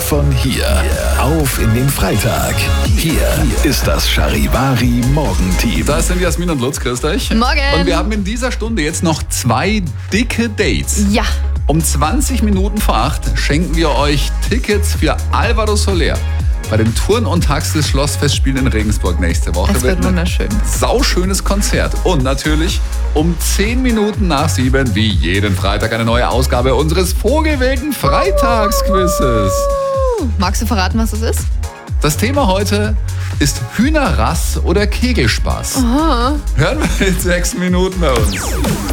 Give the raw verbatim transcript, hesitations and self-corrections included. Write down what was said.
von hier. Auf in den Freitag. Hier ist das Charivari Morgenteam. Da sind Jasmin und Lutz, grüßt euch. Morgen. Und wir haben in dieser Stunde jetzt noch zwei dicke Dates. Ja. Um zwanzig Minuten vor acht schenken wir euch Tickets für Álvaro Soler bei den Turn- und Taxis Schlossfestspielen in Regensburg nächste Woche. Es wird wunderschön. Ein sauschönes Konzert. Und natürlich um zehn Minuten nach sieben, wie jeden Freitag, eine neue Ausgabe unseres vogelwilden Freitagsquizzes. Magst du verraten, was das ist? Das Thema heute ist Hühnerrass oder Kegelspaß. Aha. Hören wir in sechs Minuten bei uns.